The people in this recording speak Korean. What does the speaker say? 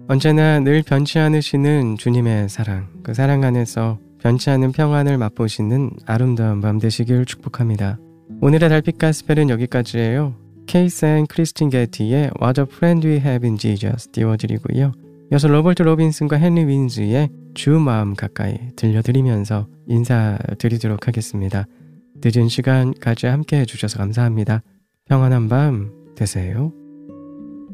언제나 늘 변치 않으시는 주님의 사랑, 그 사랑 안에서 변치 않은 평안을 맛보시는 아름다운 밤 되시길 축복합니다. 오늘의 달빛 가스펠은 여기까지예요. 케이스 앤 크리스틴 게티의 What a Friend We Have in Jesus 띄워드리고요. 이어서 로버트 로빈슨과 헨리 윈즈의 주 마음 가까이 들려드리면서 인사드리도록 하겠습니다. 늦은 시간까지 함께 해주셔서 감사합니다. 평안한 밤 되세요.